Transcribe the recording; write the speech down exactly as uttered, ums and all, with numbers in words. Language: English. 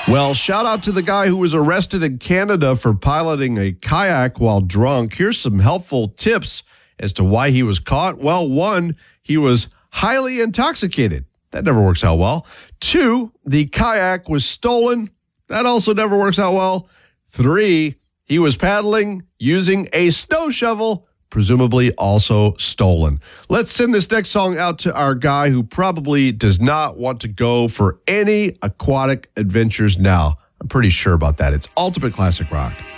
Well, shout out to the guy who was arrested in Canada for piloting a kayak while drunk. Here's some helpful tips as to why he was caught. Well, one, he was highly intoxicated. That never works out well. Two, the kayak was stolen. That also never works out well. Three, he was paddling using a snow shovel, presumably also stolen. Let's send this next song out to our guy who probably does not want to go for any aquatic adventures now. I'm pretty sure about that. It's Ultimate Classic Rock.